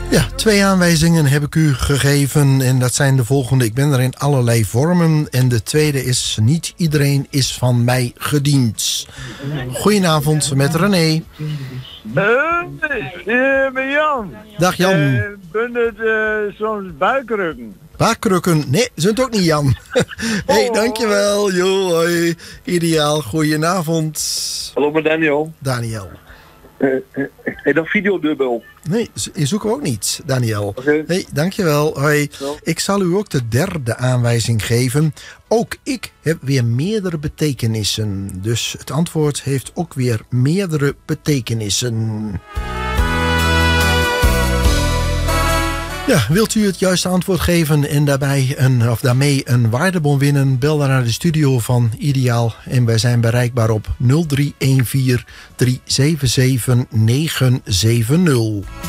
Ja, 2 aanwijzingen heb ik u gegeven en dat zijn de volgende. Ik ben er in allerlei vormen en de tweede is: niet iedereen is van mij gediend. Goedenavond met René. Met Jan. Dag Jan. Ben het soms buikrukken? Buikrukken? Nee, zijn het ook niet Jan. Hey, dankjewel. Jo, hoi. Ideaal, goedenavond. Hallo met Daniel. Daniel. Hey, dan videodubbel. Nee, je zoeken we ook niet, Daniel. Okay. Hey, dankjewel. Hoi. Ik zal u ook de derde aanwijzing geven. Ook ik heb weer meerdere betekenissen. Dus het antwoord heeft ook weer meerdere betekenissen. Ja, wilt u het juiste antwoord geven en daarmee een waardebon winnen? Bel dan naar de studio van Ideaal en wij zijn bereikbaar op 0314 377 970.